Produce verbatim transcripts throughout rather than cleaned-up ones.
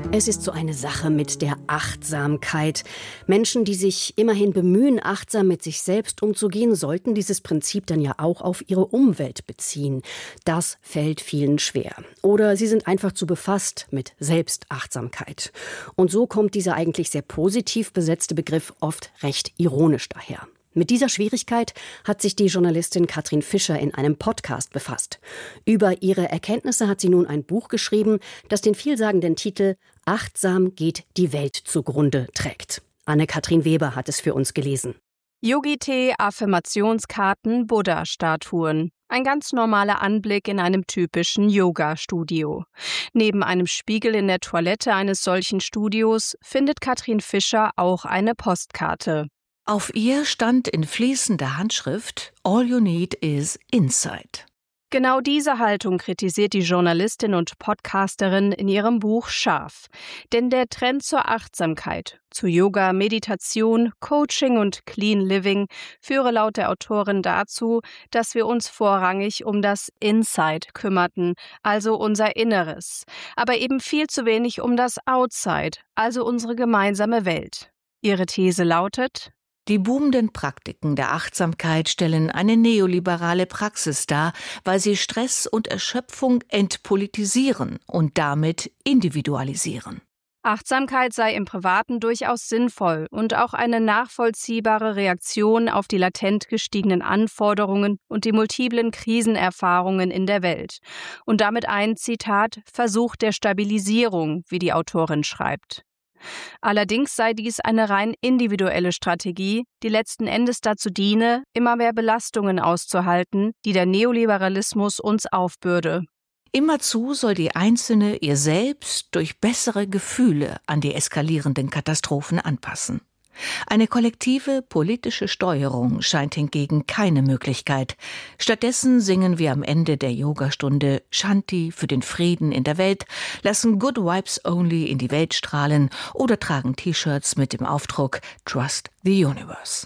Es ist so eine Sache mit der Achtsamkeit. Menschen, die sich immerhin bemühen, achtsam mit sich selbst umzugehen, sollten dieses Prinzip dann ja auch auf ihre Umwelt beziehen. Das fällt vielen schwer. Oder sie sind einfach zu befasst mit Selbstachtsamkeit. Und so kommt dieser eigentlich sehr positiv besetzte Begriff oft recht ironisch daher. Mit dieser Schwierigkeit hat sich die Journalistin Katrin Fischer in einem Podcast befasst. Über ihre Erkenntnisse hat sie nun ein Buch geschrieben, das den vielsagenden Titel »Achtsam geht die Welt zugrunde« trägt. Anne-Kathrin Weber hat es für uns gelesen. Yogi-Tee, Affirmationskarten, Buddha-Statuen. Ein ganz normaler Anblick in einem typischen Yoga-Studio. Neben einem Spiegel in der Toilette eines solchen Studios findet Katrin Fischer auch eine Postkarte. Auf ihr stand in fließender Handschrift »All you need is inside«. Genau diese Haltung kritisiert die Journalistin und Podcasterin in ihrem Buch scharf. Denn der Trend zur Achtsamkeit, zu Yoga, Meditation, Coaching und Clean Living führe laut der Autorin dazu, dass wir uns vorrangig um das Inside kümmerten, also unser Inneres, aber eben viel zu wenig um das Outside, also unsere gemeinsame Welt. Ihre These lautet: Die boomenden Praktiken der Achtsamkeit stellen eine neoliberale Praxis dar, weil sie Stress und Erschöpfung entpolitisieren und damit individualisieren. Achtsamkeit sei im Privaten durchaus sinnvoll und auch eine nachvollziehbare Reaktion auf die latent gestiegenen Anforderungen und die multiplen Krisenerfahrungen in der Welt. Und damit ein, Zitat, Versuch der Stabilisierung, wie die Autorin schreibt. Allerdings sei dies eine rein individuelle Strategie, die letzten Endes dazu diene, immer mehr Belastungen auszuhalten, die der Neoliberalismus uns aufbürde. Immerzu soll die Einzelne ihr selbst durch bessere Gefühle an die eskalierenden Katastrophen anpassen. Eine kollektive politische Steuerung scheint hingegen keine Möglichkeit. Stattdessen singen wir am Ende der Yogastunde Shanti für den Frieden in der Welt, lassen Good Vibes Only in die Welt strahlen oder tragen T-Shirts mit dem Aufdruck Trust the Universe.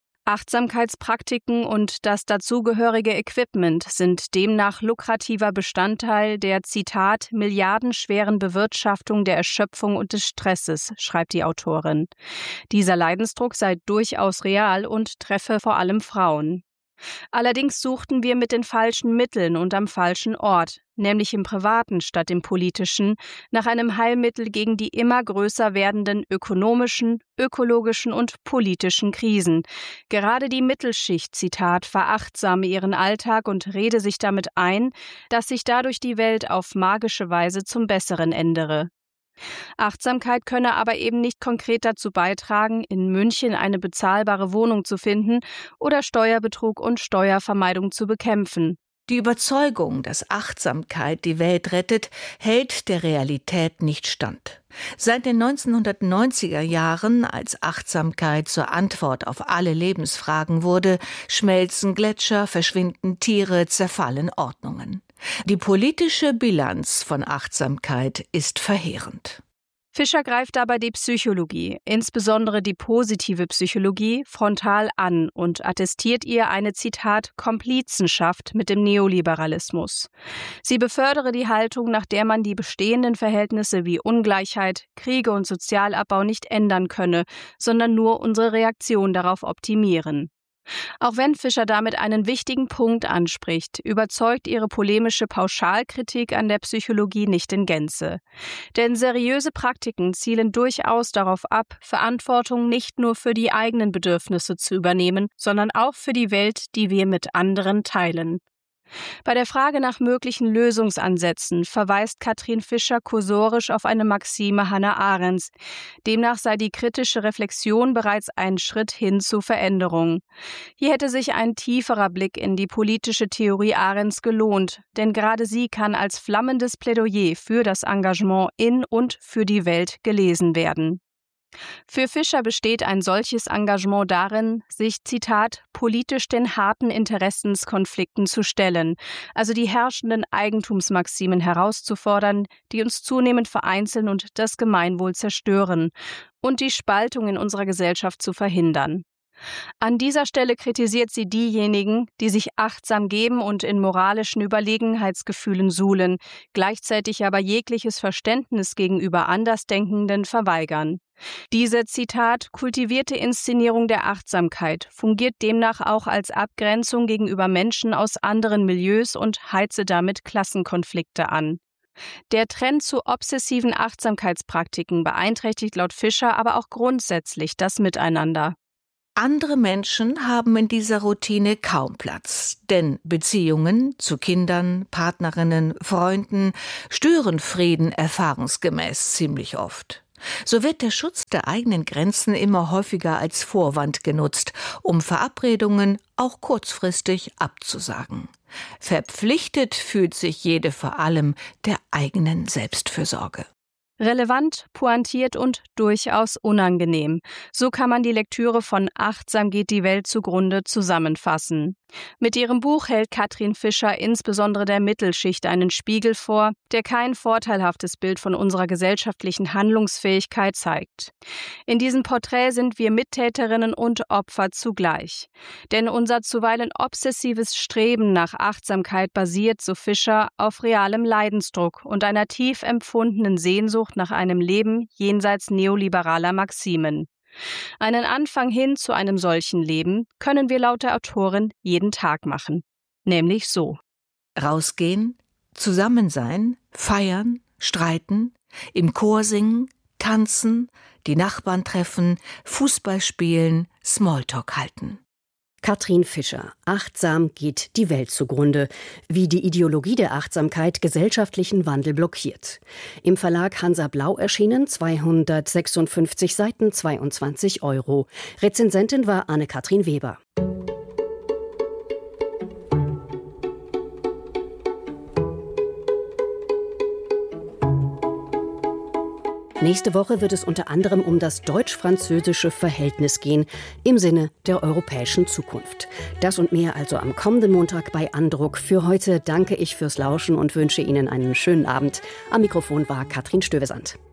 Achtsamkeitspraktiken und das dazugehörige Equipment sind demnach lukrativer Bestandteil der, Zitat, milliardenschweren Bewirtschaftung der Erschöpfung und des Stresses, schreibt die Autorin. Dieser Leidensdruck sei durchaus real und treffe vor allem Frauen. Allerdings suchten wir mit den falschen Mitteln und am falschen Ort, nämlich im Privaten statt im Politischen, nach einem Heilmittel gegen die immer größer werdenden ökonomischen, ökologischen und politischen Krisen. Gerade die Mittelschicht, Zitat, verachtsame ihren Alltag und rede sich damit ein, dass sich dadurch die Welt auf magische Weise zum Besseren ändere. Achtsamkeit könne aber eben nicht konkret dazu beitragen, in München eine bezahlbare Wohnung zu finden oder Steuerbetrug und Steuervermeidung zu bekämpfen. Die Überzeugung, dass Achtsamkeit die Welt rettet, hält der Realität nicht stand. Seit den neunzehnhundertneunziger Jahren, als Achtsamkeit zur Antwort auf alle Lebensfragen wurde, schmelzen Gletscher, verschwinden Tiere, zerfallen Ordnungen. Die politische Bilanz von Achtsamkeit ist verheerend. Fischer greift dabei die Psychologie, insbesondere die positive Psychologie, frontal an und attestiert ihr eine, Zitat, Komplizenschaft mit dem Neoliberalismus. Sie befördere die Haltung, nach der man die bestehenden Verhältnisse wie Ungleichheit, Kriege und Sozialabbau nicht ändern könne, sondern nur unsere Reaktion darauf optimieren. Auch wenn Fischer damit einen wichtigen Punkt anspricht, überzeugt ihre polemische Pauschalkritik an der Psychologie nicht in Gänze. Denn seriöse Praktiken zielen durchaus darauf ab, Verantwortung nicht nur für die eigenen Bedürfnisse zu übernehmen, sondern auch für die Welt, die wir mit anderen teilen. Bei der Frage nach möglichen Lösungsansätzen verweist Katrin Fischer kursorisch auf eine Maxime Hannah Arendts. Demnach sei die kritische Reflexion bereits ein Schritt hin zu Veränderung. Hier hätte sich ein tieferer Blick in die politische Theorie Arendts gelohnt, denn gerade sie kann als flammendes Plädoyer für das Engagement in und für die Welt gelesen werden. Für Fischer besteht ein solches Engagement darin, sich, Zitat, politisch den harten Interessenskonflikten zu stellen, also die herrschenden Eigentumsmaximen herauszufordern, die uns zunehmend vereinzeln und das Gemeinwohl zerstören, und die Spaltung in unserer Gesellschaft zu verhindern. An dieser Stelle kritisiert sie diejenigen, die sich achtsam geben und in moralischen Überlegenheitsgefühlen suhlen, gleichzeitig aber jegliches Verständnis gegenüber Andersdenkenden verweigern. Diese, Zitat, kultivierte Inszenierung der Achtsamkeit fungiert demnach auch als Abgrenzung gegenüber Menschen aus anderen Milieus und heize damit Klassenkonflikte an. Der Trend zu obsessiven Achtsamkeitspraktiken beeinträchtigt laut Fischer aber auch grundsätzlich das Miteinander. Andere Menschen haben in dieser Routine kaum Platz, denn Beziehungen zu Kindern, Partnerinnen, Freunden stören Frieden erfahrungsgemäß ziemlich oft. So wird der Schutz der eigenen Grenzen immer häufiger als Vorwand genutzt, um Verabredungen auch kurzfristig abzusagen. Verpflichtet fühlt sich jede vor allem der eigenen Selbstfürsorge. Relevant, pointiert und durchaus unangenehm. So kann man die Lektüre von Achtsam geht die Welt zugrunde zusammenfassen. Mit ihrem Buch hält Katrin Fischer insbesondere der Mittelschicht einen Spiegel vor, der kein vorteilhaftes Bild von unserer gesellschaftlichen Handlungsfähigkeit zeigt. In diesem Porträt sind wir Mittäterinnen und Opfer zugleich. Denn unser zuweilen obsessives Streben nach Achtsamkeit basiert, so Fischer, auf realem Leidensdruck und einer tief empfundenen Sehnsucht nach einem Leben jenseits neoliberaler Maximen. Einen Anfang hin zu einem solchen Leben können wir laut der Autorin jeden Tag machen. Nämlich so. Rausgehen, zusammen sein, feiern, streiten, im Chor singen, tanzen, die Nachbarn treffen, Fußball spielen, Smalltalk halten. Katrin Fischer. Achtsam geht die Welt zugrunde. Wie die Ideologie der Achtsamkeit gesellschaftlichen Wandel blockiert. Im Verlag Hansa Blau erschienen, zweihundertsechsundfünfzig Seiten, zweiundzwanzig Euro. Rezensentin war Anne-Kathrin Weber. Nächste Woche wird es unter anderem um das deutsch-französische Verhältnis gehen, im Sinne der europäischen Zukunft. Das und mehr also am kommenden Montag bei Andruck. Für heute danke ich fürs Lauschen und wünsche Ihnen einen schönen Abend. Am Mikrofon war Katrin Stövesand.